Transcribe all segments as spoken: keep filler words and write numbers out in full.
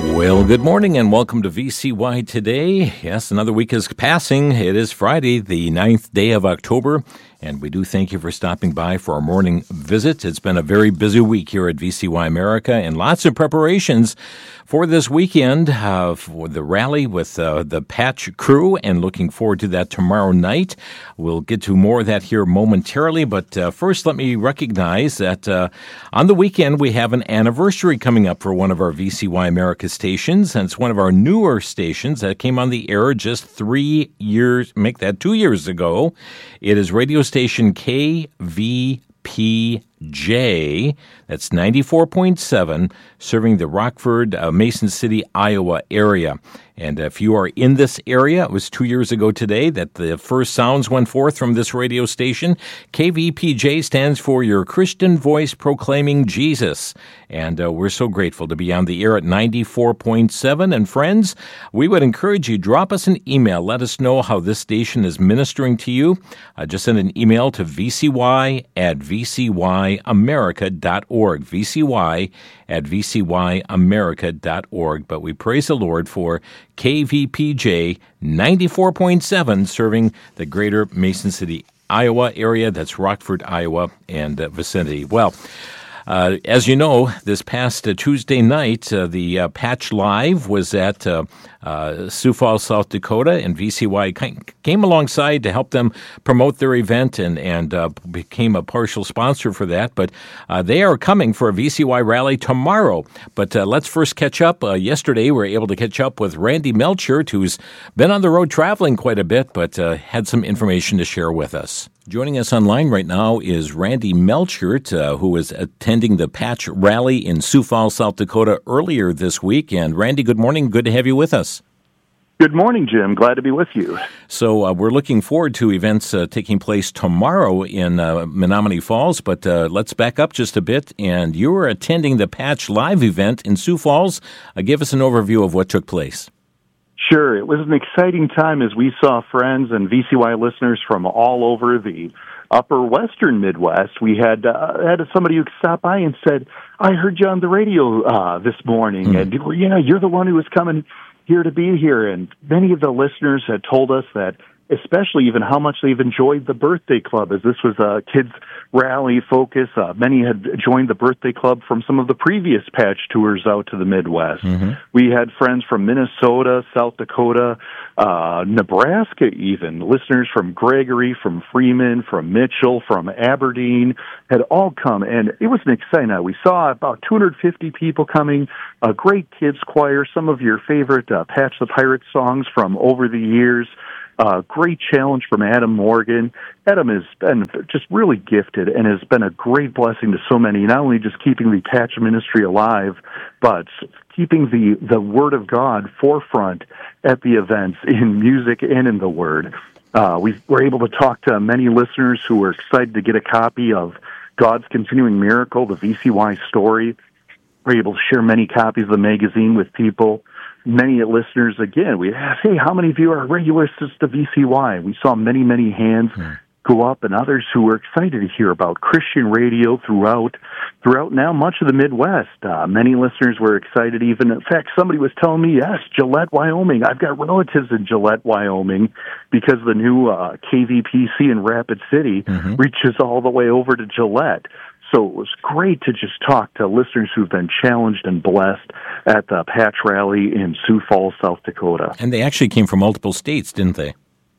Well, good morning and welcome to V C Y Today. Yes, another week is passing. It is Friday, the ninth day of October, and we do thank you for stopping by for our morning visit. It's been a very busy week here at V C Y America and lots of preparations for this weekend uh, for the rally with uh, the Patch crew, and looking forward to that tomorrow night. We'll get to more of that here momentarily, but uh, first let me recognize that uh, on the weekend we have an anniversary coming up for one of our V C Y America stations, and it's one of our newer stations that came on the air just three years, make that two years ago. It is radio station K V P J, that's ninety-four point seven, serving the Rockford, uh, Mason City, Iowa area. And if you are in this area, it was two years ago today that the first sounds went forth from this radio station. K V P J stands for Your Christian Voice Proclaiming Jesus. And uh, we're so grateful to be on the air at ninety-four point seven. And friends, we would encourage you, drop us an email. Let us know how this station is ministering to you. Uh, just send an email to V C Y at V C Y America dot org. V C Y at V C Y America dot org. But we praise the Lord for K V P J ninety-four point seven, serving the greater Mason City, Iowa area. That's Rockford, Iowa, and uh, vicinity. Well, Uh, as you know, this past uh, Tuesday night, uh, the uh, Patch Live was at uh, uh, Sioux Falls, South Dakota, and V C Y came alongside to help them promote their event and, and uh, became a partial sponsor for that. But uh, they are coming for a V C Y rally tomorrow. But uh, let's first catch up. Uh, yesterday, we were able to catch up with Randy Melchert, who's been on the road traveling quite a bit, but uh, had some information to share with us. Joining us online right now is Randy Melchert, uh, who was attending the Patch Rally in Sioux Falls, South Dakota earlier this week. And Randy, good morning. Good to have you with us. Good morning, Jim. Glad to be with you. So uh, we're looking forward to events uh, taking place tomorrow in uh, Menominee Falls, but uh, let's back up just a bit. And you were attending the Patch Live event in Sioux Falls. Uh, give us an overview of what took place. Sure. It was an exciting time as we saw friends and V C Y listeners from all over the upper western Midwest. We had uh, had somebody who stopped by and said, I heard you on the radio uh, this morning, mm-hmm. and you know, you're the one who was coming here to be here. And many of the listeners had told us that, especially even how much they've enjoyed the birthday club, as this was a kids' rally focus. Uh, many had joined the birthday club from some of the previous Patch tours out to the Midwest. Mm-hmm. We had friends from Minnesota, South Dakota, uh, Nebraska even, listeners from Gregory, from Freeman, from Mitchell, from Aberdeen, had all come, and it was an exciting night. We saw about two hundred fifty people coming, a great kids' choir, some of your favorite uh, Patch the Pirate songs from over the years. Uh, great challenge from Adam Morgan. Adam has been just really gifted and has been a great blessing to so many, not only just keeping the Patch ministry alive, but keeping the, the Word of God forefront at the events in music and in the Word. Uh, we were able to talk to many listeners who were excited to get a copy of God's Continuing Miracle, the V C Y story. We were able to share many copies of the magazine with people. Many listeners, again, we asked, hey, how many of you are regular listeners to V C Y? We saw many, many hands hmm. go up, and others who were excited to hear about Christian radio throughout throughout now much of the Midwest. Uh, many listeners were excited even. In fact, somebody was telling me, yes, Gillette, Wyoming. I've got relatives in Gillette, Wyoming, because the new uh, K V P C in Rapid City mm-hmm. reaches all the way over to Gillette. So it was great to just talk to listeners who've been challenged and blessed at the Patch Rally in Sioux Falls, South Dakota. And they actually came from multiple states, didn't they?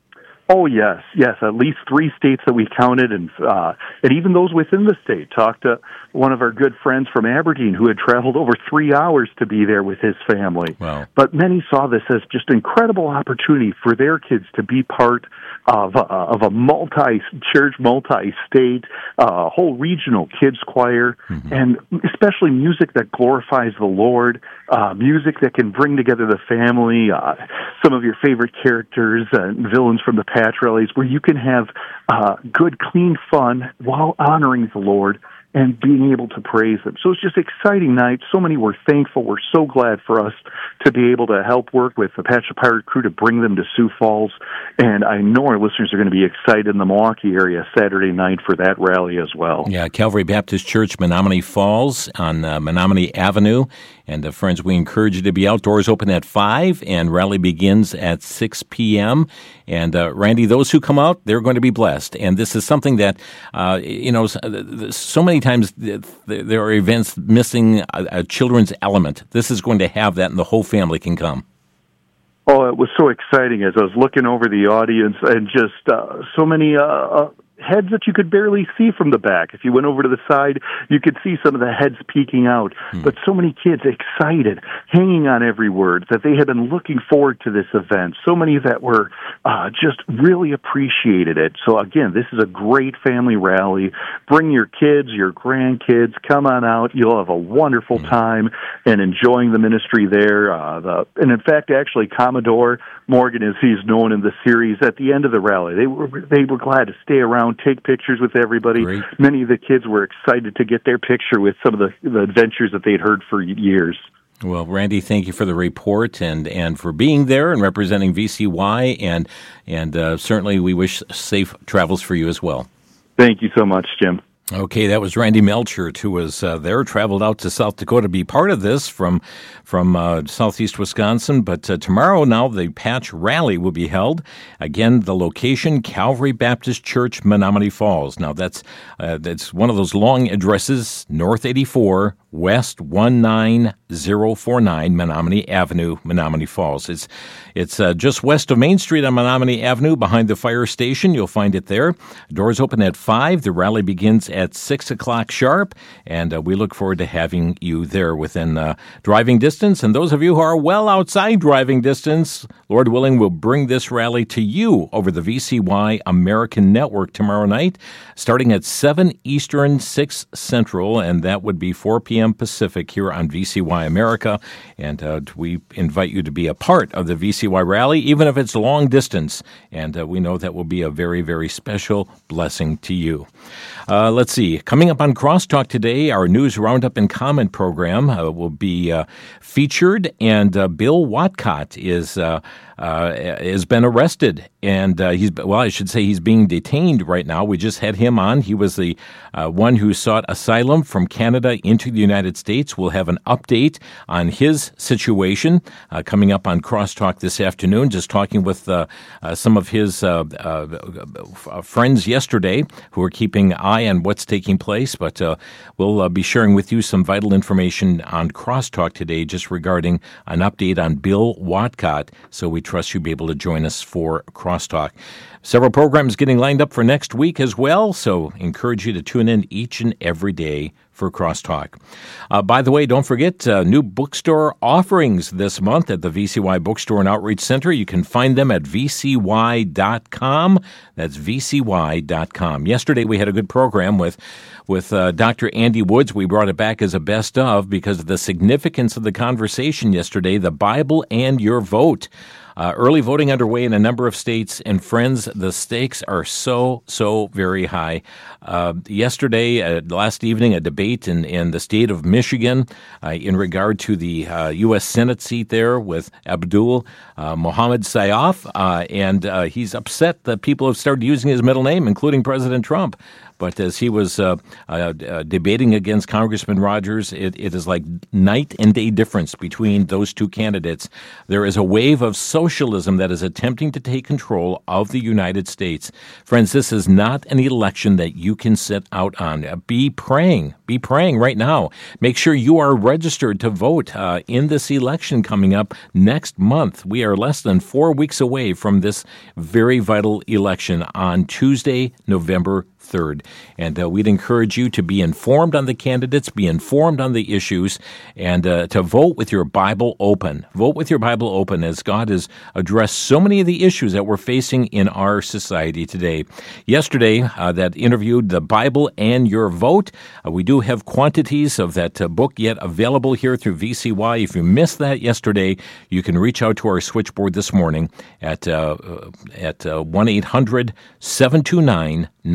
Oh, yes, yes, at least three states that we counted, and uh, and even those within the state. Talked to one of our good friends from Aberdeen who had traveled over three hours to be there with his family. Wow. But many saw this as just an incredible opportunity for their kids to be part of, uh, of a multi-church, multi-state, uh, whole regional kids choir, mm-hmm. and especially music that glorifies the Lord, uh, music that can bring together the family, uh, some of your favorite characters and villains from the Patch rallies, where you can have uh, good, clean fun while honoring the Lord and being able to praise them. So it's just exciting night. So many were thankful. We're so glad for us to be able to help work with the Apache Pirate Crew to bring them to Sioux Falls. And I know our listeners are going to be excited in the Milwaukee area Saturday night for that rally as well. Yeah, Calvary Baptist Church, Menominee Falls on uh, Menominee Avenue. And uh, friends, we encourage you to be outdoors, open at five, and rally begins at six p.m. And uh, Randy, those who come out, they're going to be blessed. And this is something that, uh, you know, so many times there are events missing a, a children's element. This is going to have that, and the whole family can come. Oh, it was so exciting as I was looking over the audience, and just uh, so many uh, uh, heads that you could barely see from the back. If you went over to the side, you could see some of the heads peeking out. Hmm. But so many kids excited, hanging on every word, that they had been looking forward to this event. So many that were uh, just really appreciated it. So again, this is a great family rally. Bring your kids, your grandkids, come on out. You'll have a wonderful hmm. time and enjoying the ministry there. Uh, the, and in fact, actually, Commodore Morgan, as he's known in the series, at the end of the rally, they were they were glad to stay around, take pictures with everybody. Great. Many of the kids were excited to get their picture with some of the, the adventures that they'd heard for years. Well, Randy, thank you for the report and, and for being there and representing V C Y, and and uh, certainly we wish safe travels for you as well. Thank you so much, Jim. Okay, that was Randy Melchert, who was uh, there, traveled out to South Dakota to be part of this from from uh, southeast Wisconsin. But uh, tomorrow now the Patch Rally will be held. Again, the location, Calvary Baptist Church, Menominee Falls. Now, that's uh, that's one of those long addresses, North eighty-four, West one nine zero four nine, Menominee Avenue, Menominee Falls. It's it's uh, just west of Main Street on Menominee Avenue, behind the fire station. You'll find it there. Doors open at five. The rally begins at six o'clock sharp, and uh, we look forward to having you there within uh, driving distance. And those of you who are well outside driving distance, Lord willing, we'll bring this rally to you over the V C Y American Network tomorrow night, starting at seven Eastern, six Central, and that would be four p.m. Pacific here on V C Y America. And uh, we invite you to be a part of the V C Y rally, even if it's long distance. And uh, we know that will be a very, very special blessing to you. Uh, let's see. Coming up on Crosstalk today, our News Roundup and Comment program uh, will be uh, featured, and uh, Bill Watcott is uh, uh, has been arrested, and uh, he's well, I should say he's being detained right now. We just had him on. He was the uh, one who sought asylum from Canada into the United States. We'll have an update on his situation uh, coming up on Crosstalk this afternoon. Just talking with uh, uh, some of his uh, uh, friends yesterday who are keeping an eye on what's taking place, but uh, we'll uh, be sharing with you some vital information on Crosstalk today just regarding an update on Bill Watcott, so we trust you'll be able to join us for Crosstalk. Several programs getting lined up for next week as well, so encourage you to tune in each and every day for Crosstalk. Uh, by the way, don't forget uh, new bookstore offerings this month at the V C Y Bookstore and Outreach Center. You can find them at v c y dot com. That's v c y dot com. Yesterday we had a good program with with uh, Doctor Andy Woods. We brought it back as a best of because of the significance of the conversation yesterday, the Bible and your vote. Uh, early voting underway in a number of states, and friends, the stakes are so, so very high. Uh, yesterday, uh, last evening, a debate in, in the state of Michigan uh, in regard to the uh, U S Senate seat there with Abdul uh, Mohammed Sayyaf, uh, and uh, he's upset that people have started using his middle name, including President Trump. But as he was uh, uh, uh, debating against Congressman Rogers, it, it is like night and day difference between those two candidates. There is a wave of socialism that is attempting to take control of the United States. Friends, this is not an election that you can sit out on. Uh, be praying. Be praying right now. Make sure you are registered to vote uh, in this election coming up next month. We are less than four weeks away from this very vital election on Tuesday, November third. And uh, we'd encourage you to be informed on the candidates, be informed on the issues, and uh, to vote with your Bible open. Vote with your Bible open, as God has addressed so many of the issues that we're facing in our society today. Yesterday, uh, that interviewed the Bible and your vote. Uh, we do have quantities of that uh, book yet available here through V C Y. If you missed that yesterday, you can reach out to our switchboard this morning at uh, at uh, one eight hundred seven two nine nine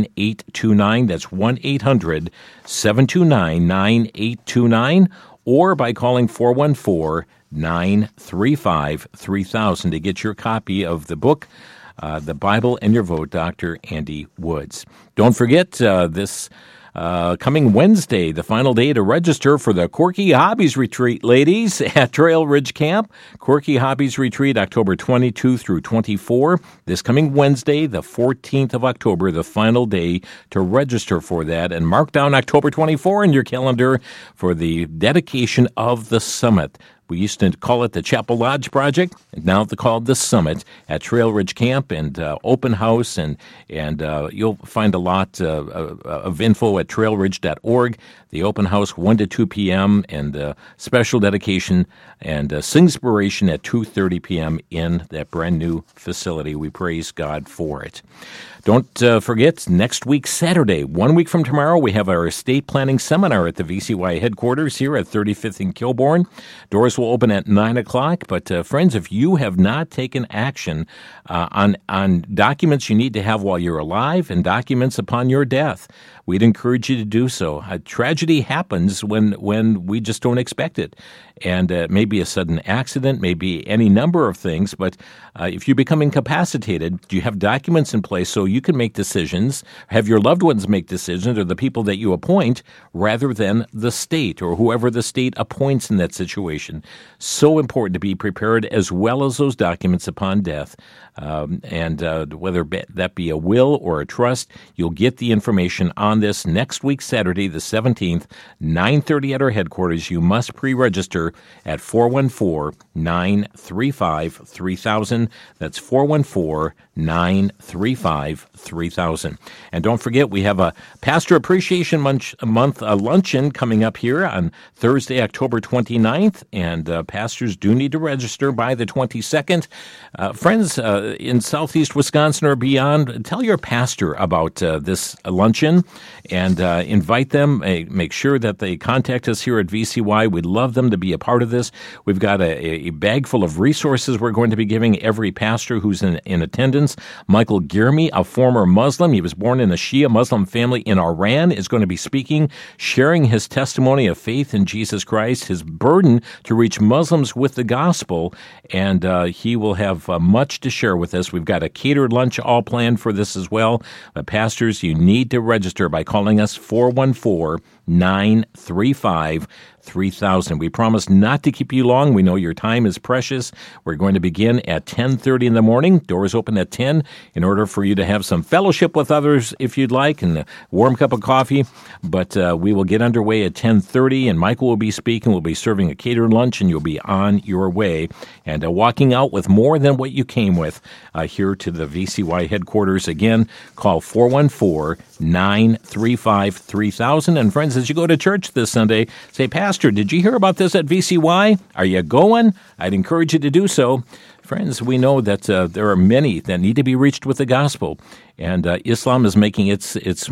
eight two nine. That's one eight hundred seven two nine nine eight two nine, or by calling four one four nine three five three thousand to get your copy of the book, uh, The Bible and Your Vote, Doctor Andy Woods. Don't forget uh, this Uh, coming Wednesday, the final day to register for the Quirky Hobbies Retreat, ladies, at Trail Ridge Camp. Quirky Hobbies Retreat, October twenty-second through twenty-fourth. This coming Wednesday, the fourteenth of October, the final day to register for that. And mark down October twenty-fourth in your calendar for the dedication of the summit. We used to call it the Chapel Lodge Project, and now it's called the Summit at Trail Ridge Camp, and uh, open house, and and uh, you'll find a lot uh, of info at trail ridge dot org. The open house, one to two p.m., and uh, special dedication and uh, Singspiration at two thirty p.m. in that brand-new facility. We praise God for it. Don't uh, forget, next week, Saturday, one week from tomorrow, we have our estate planning seminar at the V C Y headquarters here at thirty-fifth and Kilbourne. Doors will open at nine o'clock, but uh, friends, if you have not taken action uh, on, on documents you need to have while you're alive and documents upon your death, we'd encourage you to do so. A tragedy happens when, when we just don't expect it. And uh, maybe a sudden accident, maybe any number of things, but uh, if you become incapacitated, do you have documents in place so you can make decisions, have your loved ones make decisions, or the people that you appoint, rather than the state or whoever the state appoints in that situation? So important to be prepared, as well as those documents upon death. Um, and uh, whether that be a will or a trust, you'll get the information on this next week, Saturday, the seventeenth, nine thirty at our headquarters. You must pre-register at four one four nine three five three thousand. That's four one four nine three five three thousand. And don't forget, we have a Pastor Appreciation Month, month uh, luncheon coming up here on Thursday, October twenty-ninth, and uh, pastors do need to register by the twenty-second. Uh, friends uh, in southeast Wisconsin or beyond, tell your pastor about uh, this luncheon and uh, invite them. Uh, make sure that they contact us here at V C Y. We'd love them to be a part of this. We've got a, a bag full of resources we're going to be giving every pastor who's in, in attendance. Michael Girmi, a former Muslim, he was born in a Shia Muslim family in Iran, is going to be speaking, sharing his testimony of faith in Jesus Christ, his burden to reach Muslims with the gospel, and uh, he will have uh, much to share with us. We've got a catered lunch all planned for this as well. But pastors, you need to register by calling us four one four nine three five three thousand. We promise not to keep you long. We know your time is precious. We're going to begin at ten thirty in the morning. Doors open at ten in order for you to have some fellowship with others if you'd like, and a warm cup of coffee. But uh, we will get underway at ten thirty, and Michael will be speaking. We'll be serving a catered lunch, and you'll be on your way and uh, walking out with more than what you came with uh, here to the V C Y headquarters. Again, call four one four nine three five three thousand. And friends, as you go to church this Sunday, say, Pastor, did you hear about this at V C Y? Are you going? I'd encourage you to do so. Friends, we know that uh, there are many that need to be reached with the gospel, and uh, Islam is making its its